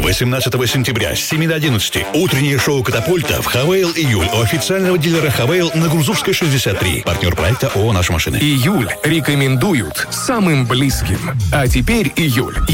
18 сентября с 7 до 11. Утреннее шоу «Катапульта» в Хавейл Июль у официального дилера Хавейл на Грузовской 63. Партнер проекта ООО «Наши машины». Июль рекомендуют самым близким. А теперь июль.